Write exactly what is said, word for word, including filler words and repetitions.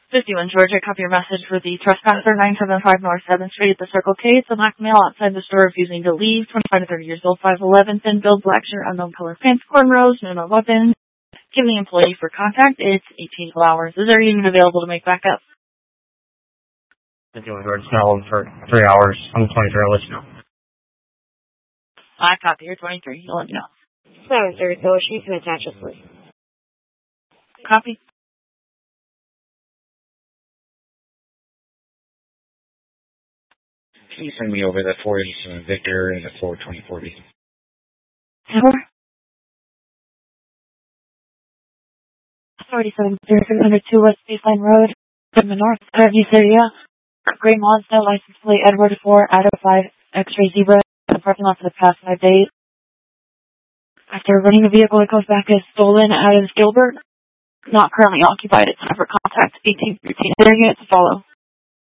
fifty-one Georgia, copy your message for the trespasser, nine seven five North seventh Street at the Circle K. It's a black male outside the store refusing to leave, twenty-five to thirty years old, five eleven, thin build, black shirt, unknown color pants, cornrows, no no weapon. Give the employee for contact. It's eighteen hours. Is there even available to make backup? fifty-one Georgia, now for three hours. I'm twenty-three, I'll let you know. I copy, you're twenty-three, you'll let me know. seven thirty, so she can attach us, please. Copy. Can you send me over that four eighty-seven Victor and the four twenty forty? Four? forty-seven Victor, six hundred two West Baseline Road, in the North Use area. Gray Mazda, license plate Edward four, out of five, X-ray Zebra, in the parking lot for the past five days. After running the vehicle, it goes back as stolen out of Gilbert. Not currently occupied. It's time for contact. eighteen thirteen. There unit to follow.